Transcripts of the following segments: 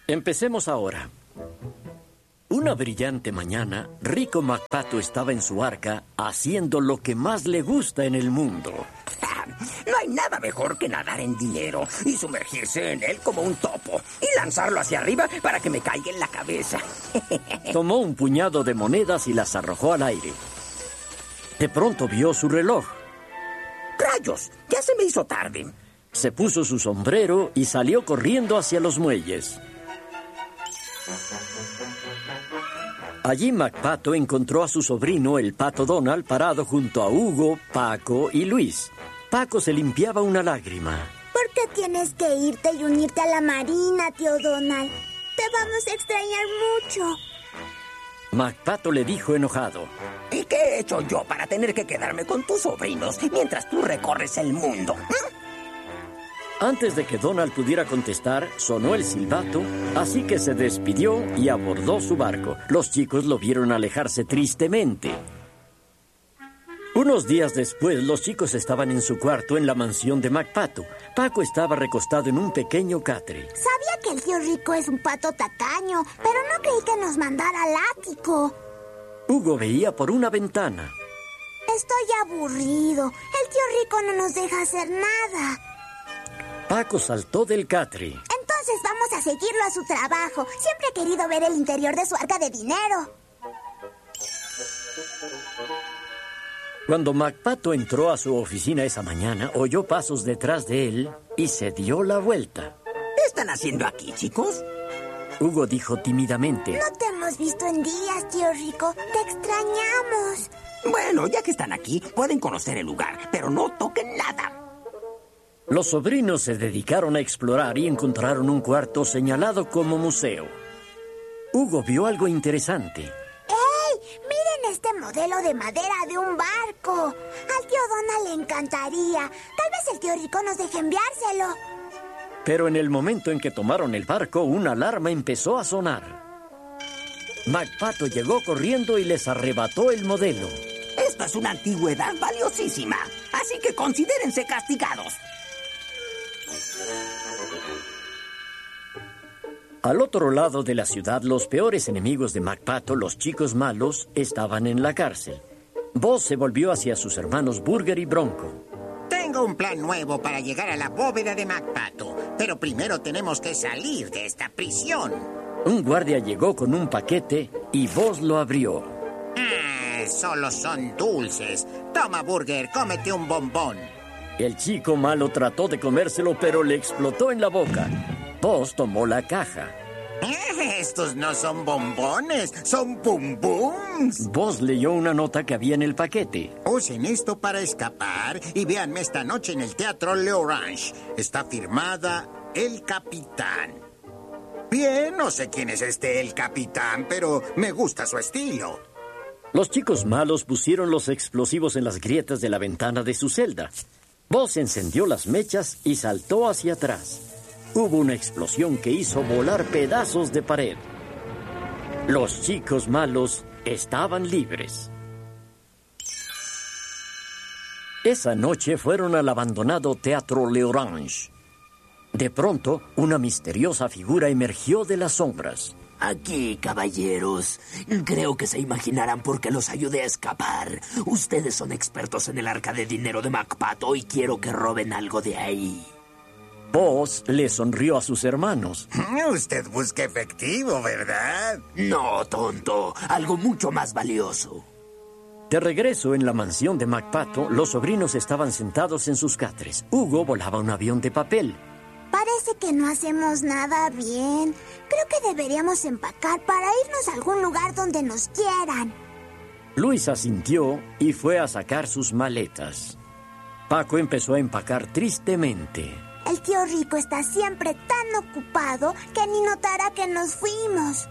Empecemos ahora. Una brillante mañana, Rico McPato estaba en su arca haciendo lo que más le gusta en el mundo. No hay nada mejor que nadar en dinero y sumergirse en él como un topo y lanzarlo hacia arriba para que me caiga en la cabeza. Tomó un puñado de monedas y las arrojó al aire. De pronto vio su reloj. ¡Rayos! Ya se me hizo tarde. Se puso su sombrero y salió corriendo hacia los muelles. Allí McPato encontró a su sobrino, el pato Donald, parado junto a Hugo, Paco y Luis. Paco se limpiaba una lágrima. ¿Por qué tienes que irte y unirte a la marina, tío Donald? Te vamos a extrañar mucho. McPato le dijo enojado. ¿Y qué he hecho yo para tener que quedarme con tus sobrinos mientras tú recorres el mundo? Antes de que Donald pudiera contestar, sonó el silbato, así que se despidió y abordó su barco. Los chicos lo vieron alejarse tristemente. Unos días después, los chicos estaban en su cuarto en la mansión de McPato. Paco estaba recostado en un pequeño catre. Sabía que el tío Rico es un pato tacaño, pero no creí que nos mandara al ático. Hugo veía por una ventana. Estoy aburrido. El tío Rico no nos deja hacer nada. Paco saltó del catre. Entonces vamos a seguirlo a su trabajo. Siempre he querido ver el interior de su arca de dinero. Cuando McPato entró a su oficina esa mañana, oyó pasos detrás de él y se dio la vuelta. ¿Qué están haciendo aquí, chicos? Hugo dijo tímidamente. No te hemos visto en días, tío Rico. Te extrañamos. Bueno, ya que están aquí, pueden conocer el lugar, pero no toquen nada. Los sobrinos se dedicaron a explorar y encontraron un cuarto señalado como museo. Hugo vio algo interesante. ¡Ey! ¡Miren este modelo de madera de un barco! Al tío Donald le encantaría. Tal vez el tío Rico nos deje enviárselo. Pero en el momento en que tomaron el barco, una alarma empezó a sonar. McPato llegó corriendo y les arrebató el modelo. Esto es una antigüedad valiosísima, así que considérense castigados. Al otro lado de la ciudad, los peores enemigos de McPato, los chicos malos, estaban en la cárcel. Buzz se volvió hacia sus hermanos Burger y Bronco. Tengo un plan nuevo para llegar a la bóveda de McPato, pero primero tenemos que salir de esta prisión. Un guardia llegó con un paquete y Buzz lo abrió. Solo son dulces. Toma, Burger, cómete un bombón. El chico malo trató de comérselo, pero le explotó en la boca. Buzz tomó la caja. Estos no son bombones, son bum bums. Buzz leyó una nota que había en el paquete. Usen esto para escapar y véanme esta noche en el Teatro L'Orange. Está firmada El Capitán. Bien, no sé quién es El Capitán, pero me gusta su estilo. Los chicos malos pusieron los explosivos en las grietas de la ventana de su celda. Buzz encendió las mechas y saltó hacia atrás. Hubo una explosión que hizo volar pedazos de pared. Los chicos malos estaban libres. Esa noche fueron al abandonado Teatro L'Orange. De pronto, una misteriosa figura emergió de las sombras. Aquí, caballeros. Creo que se imaginarán por qué los ayudé a escapar. Ustedes son expertos en el arca de dinero de McPato y quiero que roben algo de ahí. Buzz le sonrió a sus hermanos. Usted busca efectivo, ¿verdad? No, tonto. Algo mucho más valioso. De regreso en la mansión de McPato, los sobrinos estaban sentados en sus catres. Hugo volaba un avión de papel. Parece que no hacemos nada bien. Creo que deberíamos empacar para irnos a algún lugar donde nos quieran. Luis asintió y fue a sacar sus maletas. Paco empezó a empacar tristemente. El tío Rico está siempre tan ocupado que ni notará que nos fuimos.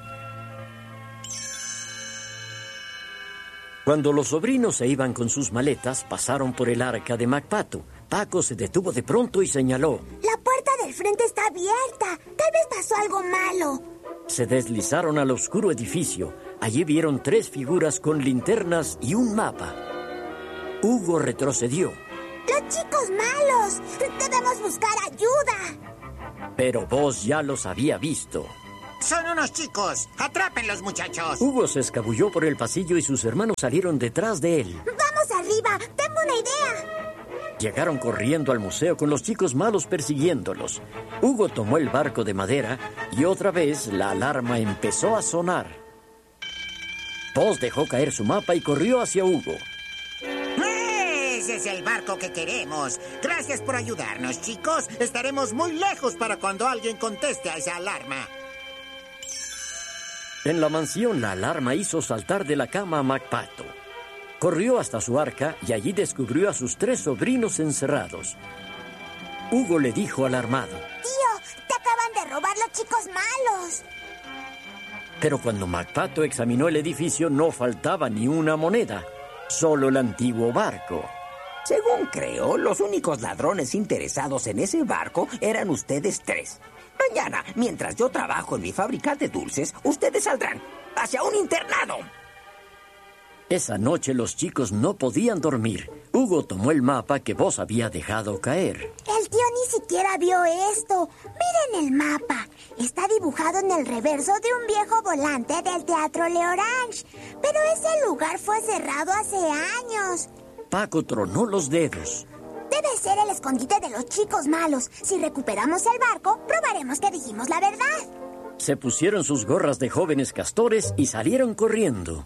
Cuando los sobrinos se iban con sus maletas, pasaron por el arca de McPato. Paco se detuvo de pronto y señaló. La puerta del frente está abierta. Tal vez pasó algo malo. Se deslizaron al oscuro edificio. Allí vieron 3 figuras con linternas y un mapa. Hugo retrocedió. ¡Los chicos malos! ¡Debemos buscar ayuda! Pero Buzz ya los había visto. Son unos chicos. Atrápenlos, muchachos. Hugo se escabulló por el pasillo y sus hermanos salieron detrás de él. ¡Vamos arriba! ¡Tengo una idea! Llegaron corriendo al museo con los chicos malos persiguiéndolos. Hugo tomó el barco de madera y otra vez la alarma empezó a sonar. Buzz dejó caer su mapa y corrió hacia Hugo. Ese es el barco que queremos. Gracias por ayudarnos, chicos. Estaremos muy lejos para cuando alguien conteste a esa alarma. En la mansión, la alarma hizo saltar de la cama a McPato. Corrió hasta su arca y allí descubrió a sus 3 sobrinos encerrados. Hugo le dijo alarmado: Tío, te acaban de robar los chicos malos. Pero cuando McPato examinó el edificio no faltaba ni una moneda, solo el antiguo barco. Según creo, los únicos ladrones interesados en ese barco eran ustedes 3. Mañana, mientras yo trabajo en mi fábrica de dulces, ustedes saldrán hacia un internado. Esa noche los chicos no podían dormir. Hugo tomó el mapa que Buzz había dejado caer. El tío ni siquiera vio esto. Miren el mapa. Está dibujado en el reverso de un viejo volante del Teatro L'Orange. Pero ese lugar fue cerrado hace años. Paco tronó los dedos. Debe ser el escondite de los chicos malos. Si recuperamos el barco, probaremos que dijimos la verdad. Se pusieron sus gorras de jóvenes castores y salieron corriendo.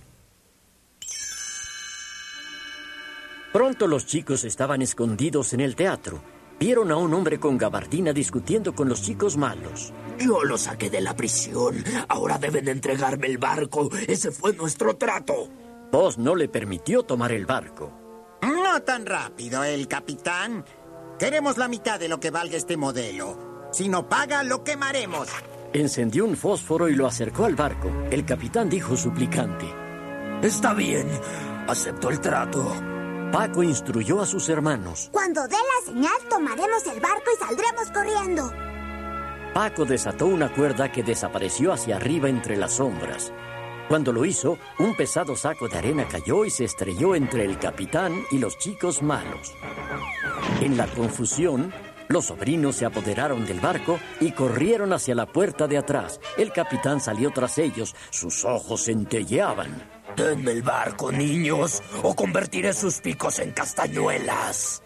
Pronto los chicos estaban escondidos en el teatro. Vieron a un hombre con gabardina discutiendo con los chicos malos. Yo los saqué de la prisión. Ahora deben entregarme el barco. Ese fue nuestro trato. Buzz no le permitió tomar el barco. No tan rápido, el capitán. Queremos la mitad de lo que valga este modelo. Si no paga, lo quemaremos. Encendió un fósforo y lo acercó al barco. El capitán dijo suplicante: Está bien. Acepto el trato. Paco instruyó a sus hermanos. Cuando dé la señal, tomaremos el barco y saldremos corriendo. Paco desató una cuerda que desapareció hacia arriba entre las sombras. Cuando lo hizo, un pesado saco de arena cayó y se estrelló entre el capitán y los chicos malos. En la confusión, los sobrinos se apoderaron del barco y corrieron hacia la puerta de atrás. El capitán salió tras ellos. Sus ojos centelleaban. Denme el barco, niños, o convertiré sus picos en castañuelas.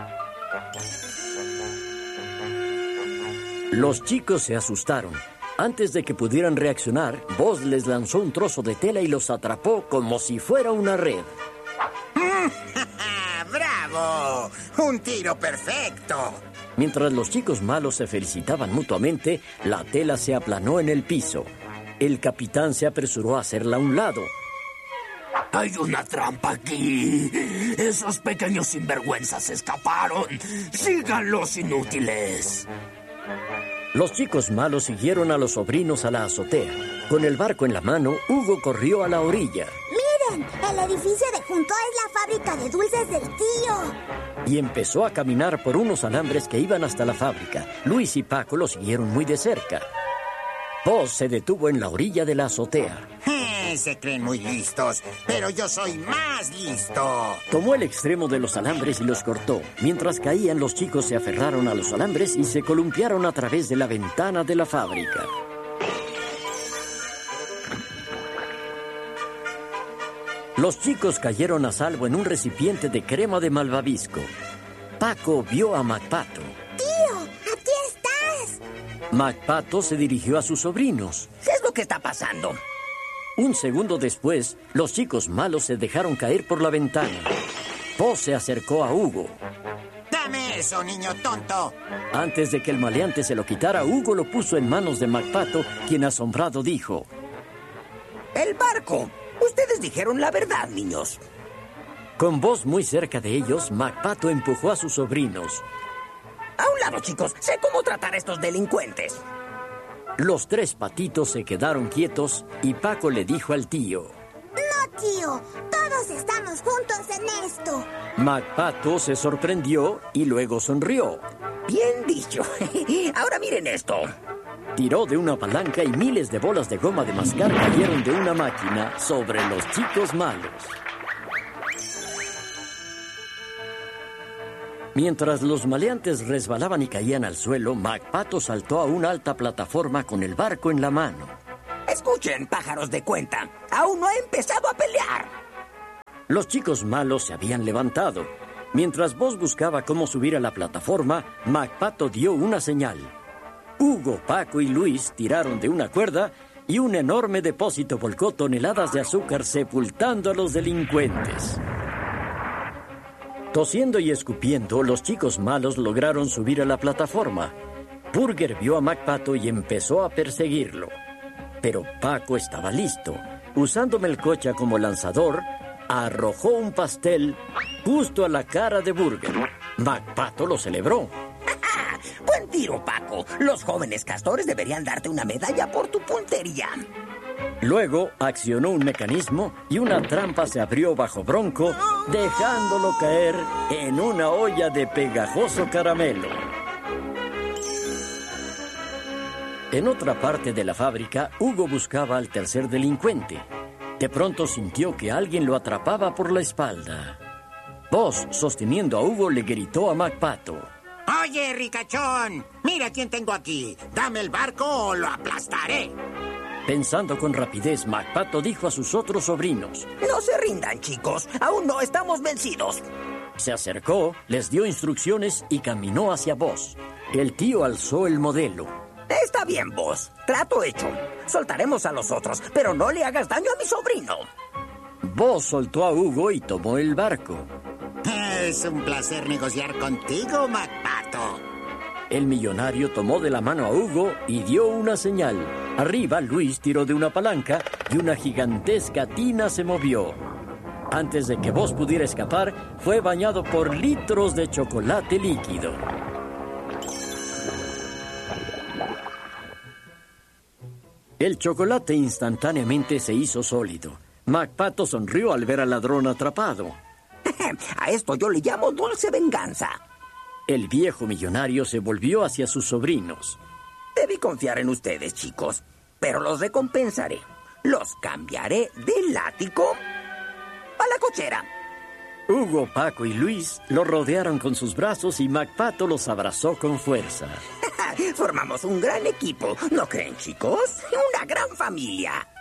Los chicos se asustaron. Antes de que pudieran reaccionar, Buzz les lanzó un trozo de tela y los atrapó como si fuera una red. ¡Bravo! ¡Un tiro perfecto! Mientras los chicos malos se felicitaban mutuamente, la tela se aplanó en el piso. El capitán se apresuró a hacerla a un lado. Hay una trampa aquí. Esos pequeños sinvergüenzas escaparon. ¡Síganlos, inútiles! Los chicos malos siguieron a los sobrinos a la azotea. Con el barco en la mano, Hugo corrió a la orilla. ¡Miren! El edificio de junto es la fábrica de dulces del tío. Y empezó a caminar por unos alambres que iban hasta la fábrica. Luis y Paco lo siguieron muy de cerca. Buzz se detuvo en la orilla de la azotea. Se creen muy listos, pero yo soy más listo. Tomó el extremo de los alambres y los cortó. Mientras caían, los chicos se aferraron a los alambres y se columpiaron a través de la ventana de la fábrica. Los chicos cayeron a salvo en un recipiente de crema de malvavisco. Paco vio a McPato. ¡Tío! ¡Aquí estás! McPato se dirigió a sus sobrinos. ¿Qué es lo que está pasando? Un segundo después, los chicos malos se dejaron caer por la ventana. Buzz se acercó a Hugo. ¡Dame eso, niño tonto! Antes de que el maleante se lo quitara, Hugo lo puso en manos de McPato, quien asombrado dijo: ¡El barco! Ustedes dijeron la verdad, niños. Con Buzz muy cerca de ellos, McPato empujó a sus sobrinos. A un lado, chicos. Sé cómo tratar a estos delincuentes. Los 3 patitos se quedaron quietos y Paco le dijo al tío: No, tío. Todos estamos juntos en esto. McPato se sorprendió y luego sonrió. Bien dicho. Ahora miren esto. Tiró de una palanca y miles de bolas de goma de mascar cayeron de una máquina sobre los chicos malos. Mientras los maleantes resbalaban y caían al suelo, MacPato saltó a una alta plataforma con el barco en la mano. Escuchen, pájaros de cuenta. Aún no he empezado a pelear. Los chicos malos se habían levantado. Mientras Buzz buscaba cómo subir a la plataforma, MacPato dio una señal. Hugo, Paco y Luis tiraron de una cuerda y un enorme depósito volcó toneladas de azúcar sepultando a los delincuentes. Tosiendo y escupiendo, los chicos malos lograron subir a la plataforma. Burger vio a MacPato y empezó a perseguirlo. Pero Paco estaba listo. Usando Melcocha como lanzador, arrojó un pastel justo a la cara de Burger. MacPato lo celebró. Buen tiro, Paco. Los jóvenes castores deberían darte una medalla por tu puntería. Luego accionó un mecanismo y una trampa se abrió bajo Bronco, dejándolo caer en una olla de pegajoso caramelo. En otra parte de la fábrica, Hugo buscaba al tercer delincuente. De pronto sintió que alguien lo atrapaba por la espalda. Buzz, sosteniendo a Hugo, le gritó a MacPato. Oye, ricachón, mira quién tengo aquí. Dame el barco o lo aplastaré. Pensando con rapidez, MacPato dijo a sus otros sobrinos. No se rindan, chicos. Aún no estamos vencidos. Se acercó, les dio instrucciones y caminó hacia Buzz. El tío alzó el modelo. Está bien, Buzz. Trato hecho. Soltaremos a los otros, pero no le hagas daño a mi sobrino. Buzz soltó a Hugo y tomó el barco. Es un placer negociar contigo, MacPato. El millonario tomó de la mano a Hugo y dio una señal. Arriba, Luis tiró de una palanca y una gigantesca tina se movió. Antes de que Buzz pudiera escapar, fue bañado por litros de chocolate líquido. El chocolate instantáneamente se hizo sólido. MacPato sonrió al ver al ladrón atrapado. A esto yo le llamo dulce venganza. El viejo millonario se volvió hacia sus sobrinos. Debí confiar en ustedes, chicos, pero los recompensaré. Los cambiaré de látigo a la cochera. Hugo, Paco y Luis lo rodearon con sus brazos y MacPato los abrazó con fuerza. Formamos un gran equipo, ¿no creen, chicos? Una gran familia.